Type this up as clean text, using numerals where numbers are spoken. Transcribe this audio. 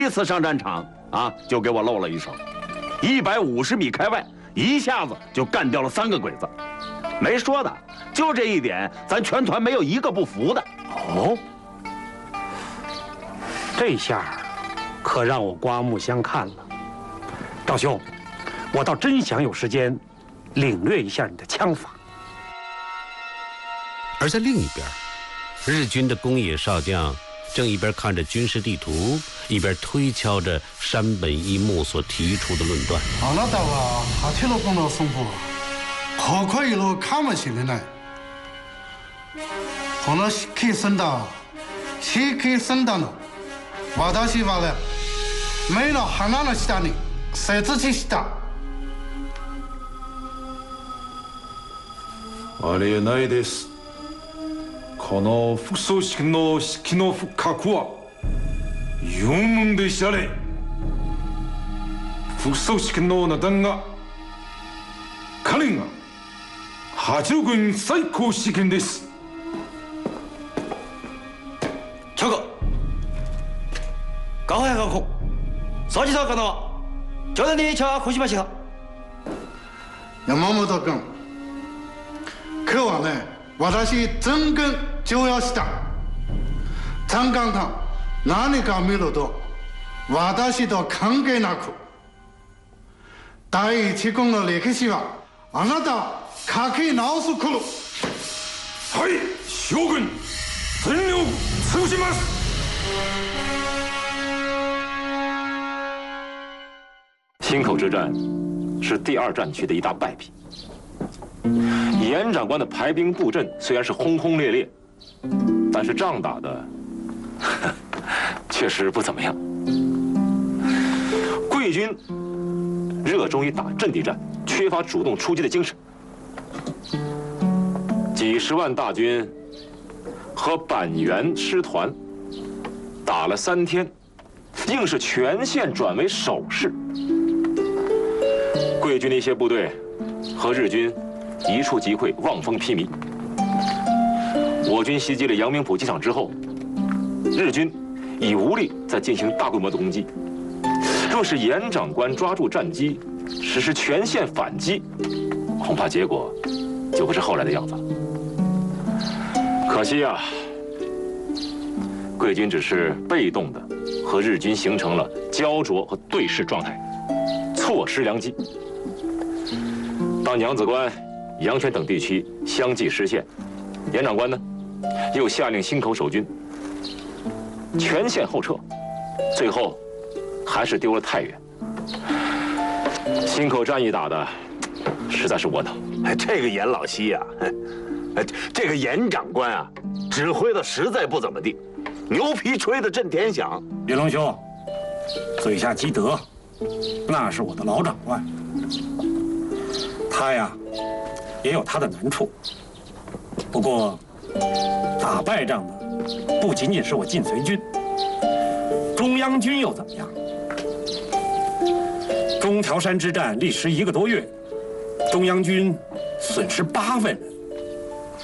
第一次上战场啊，就给我露了一手，150米开外，一下子就干掉了3个鬼子。没说的，就这一点，咱全团没有一个不服的。 哦，这下可让我刮目相看了。赵兄，我倒真想有时间领略一下你的枪法。 而在另一边，日军的宫野少将正一边看着军事地图，一边推敲着山本一木所提出的论断。 あなたは86の損保、ここいるかもしれない。この死刑戦だ、死刑戦だの。私はね、目の鼻の下に設置した。 ありえないです。この副葬式の式の不覚は有問でしゃれ。副葬式の名段が彼が86軍最高試験です。 チョコ、ガホヤガホ、掃除かの冗談に茶こしました。 山本君、今日はね、私全軍重要した。残官が何か見ると私と関係なく、第一軍の歴史はあなた書き直す頃。 はい、将軍全力潰します。 忻口之战是第2战区的一大败笔。严长官的排兵布阵虽然是轰轰烈烈，但是仗打的确实不怎么样。贵军热衷于打阵地战，缺乏主动出击的精神。几十万大军和板垣师团打了3天，硬是全线转为守势。贵军的一些部队和日军一触即溃，望风披靡。我军袭击了阳明浦机场之后，日军已无力再进行大规模的攻击。若是严长官抓住战机，实施全线反击，恐怕结果就不是后来的样子了。可惜啊，贵军只是被动的和日军形成了焦灼和对视状态，错失良机。当娘子关、阳泉等地区相继失陷，严长官呢，又下令忻口守军全线后撤，最后还是丢了太原。忻口战役打的实在是窝囊。 这个严老西呀，这个严长官啊，指挥的实在不怎么地，牛皮吹得震天响。 李龙兄，嘴下积德，那是我的老长官。他呀，也有他的难处。不过，打败仗的不仅仅是我晋绥军，中央军又怎么样？中条山之战历时1个多月，中央军损失8万人，